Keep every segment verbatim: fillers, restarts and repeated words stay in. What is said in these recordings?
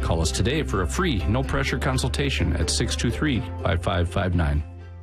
Call us today for a free, no-pressure consultation at six two three, five five five nine.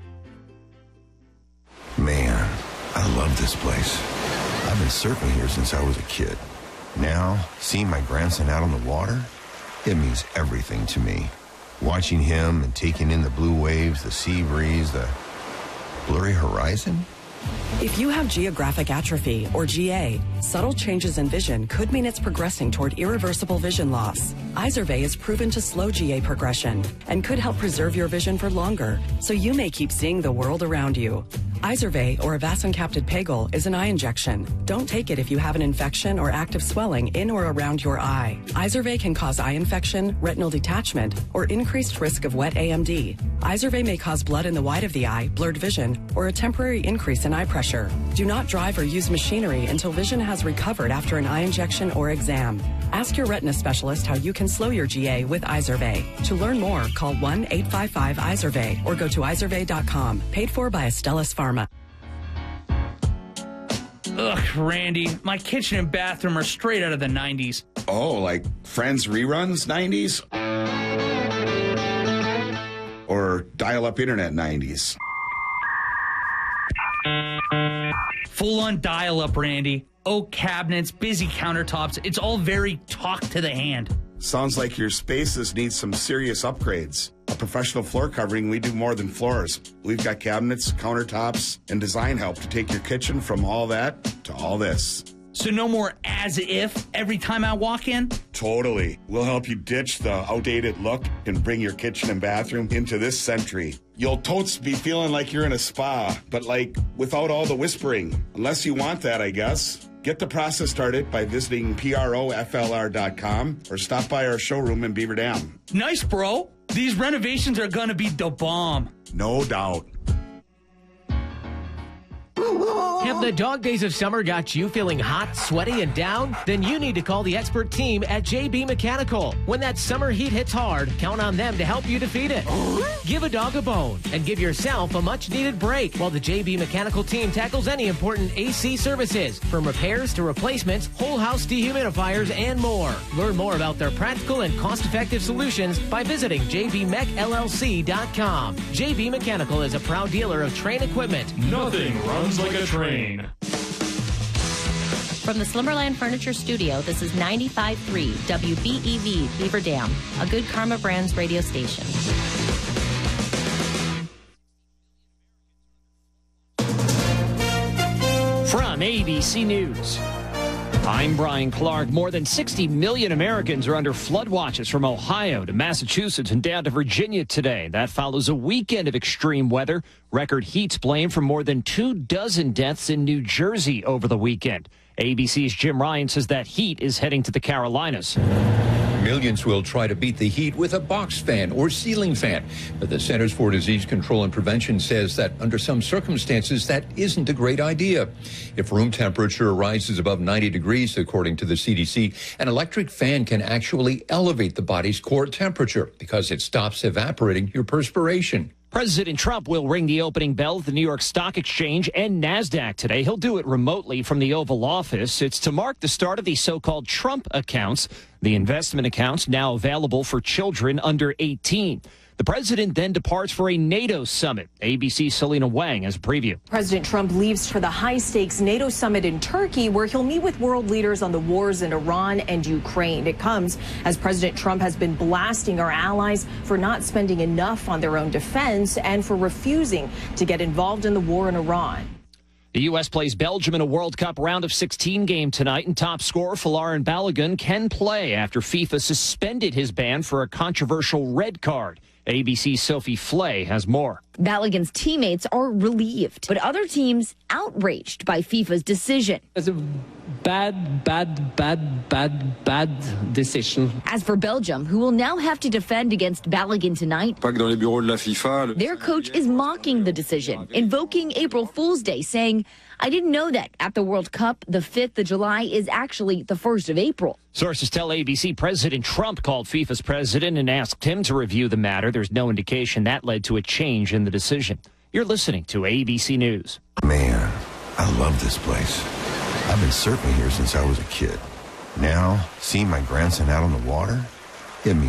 Man, I love this place. I've been surfing here since I was a kid. Now, seeing my grandson out on the water, it means everything to me. Watching him and taking in the blue waves, the sea breeze, the blurry horizon. If you have geographic atrophy, or G A, subtle changes in vision could mean it's progressing toward irreversible vision loss. Izervay is proven to slow G A progression and could help preserve your vision for longer, so you may keep seeing the world around you. Izervay, or avacincaptad pegol, is an eye injection. Don't take it if you have an infection or active swelling in or around your eye. Izervay can cause eye infection, retinal detachment, or increased risk of wet A M D. Izervay may cause blood in the white of the eye, blurred vision, or a temporary increase in eye pressure. Do not drive or use machinery until vision has recovered after an eye injection or exam. Ask your retina specialist how you can slow your G A with Izervay. To learn more, call one eight five five Izervay or go to izervay dot com. Paid for by Astellas Pharma. Ugh, Randy, my kitchen and bathroom are straight out of the nineties. Oh, like Friends reruns nineties? Or dial-up internet nineties? Full-on dial-up, Randy. Oak cabinets, busy countertops. It's all very talk to the hand. Sounds like your spaces need some serious upgrades. A professional floor covering, we do more than floors. We've got cabinets, countertops, and design help to take your kitchen from all that to all this. So no more as if every time I walk in? Totally. We'll help you ditch the outdated look and bring your kitchen and bathroom into this century. You'll totes be feeling like you're in a spa, but like without all the whispering. Unless you want that, I guess. Get the process started by visiting P R O F L R dot com or stop by our showroom in Beaver Dam. Nice, bro. These renovations are gonna be the bomb. No doubt. Have the dog days of summer got you feeling hot, sweaty, and down? Then you need to call the expert team at J B Mechanical. When that summer heat hits hard, count on them to help you defeat it. Give a dog a bone and give yourself a much-needed break while the J B Mechanical team tackles any important A C services, from repairs to replacements, whole house dehumidifiers, and more. Learn more about their practical and cost-effective solutions by visiting j b mech l l c dot com. J B Mechanical is a proud dealer of Train equipment. Nothing runs like a train. From the Slimmerland Furniture Studio, this is ninety-five point three W B E V Beaver Dam, a Good Karma Brands radio station. From A B C News, I'm Brian Clark. More than sixty million Americans are under flood watches from Ohio to Massachusetts and down to Virginia today. That follows a weekend of extreme weather. Record heat's blamed for more than two dozen deaths in New Jersey over the weekend. A B C's Jim Ryan says that heat is heading to the Carolinas. Millions will try to beat the heat with a box fan or ceiling fan. But the Centers for Disease Control and Prevention says that under some circumstances, that isn't a great idea. If room temperature rises above ninety degrees, according to the C D C, an electric fan can actually elevate the body's core temperature because it stops evaporating your perspiration. President Trump will ring the opening bell at the New York Stock Exchange and NASDAQ today. He'll do it remotely from the Oval Office. It's to mark the start of the so-called Trump accounts, the investment accounts now available for children under eighteen. The president then departs for a NATO summit. A B C's Selena Wang has a preview. President Trump leaves for the high-stakes NATO summit in Turkey, where he'll meet with world leaders on the wars in Iran and Ukraine. It comes as President Trump has been blasting our allies for not spending enough on their own defense and for refusing to get involved in the war in Iran. The U S plays Belgium in a World Cup round of sixteen game tonight, and top scorer Folarin Balogun can play after FIFA suspended his ban for a controversial red card. A B C's Sophie Flay has more. Balogun's teammates are relieved, but other teams outraged by FIFA's decision. It's a bad, bad, bad, bad, bad decision. As for Belgium, who will now have to defend against Balogun tonight, their coach is mocking the decision, invoking April Fool's Day, saying, I didn't know that at the World Cup, the fifth of July is actually the first of April. Sources tell A B C President Trump called FIFA's president and asked him to review the matter. There's no indication that led to a change in the decision. You're listening to A B C News. Man, I love this place. I've been surfing here since I was a kid. Now, seeing my grandson out on the water, it means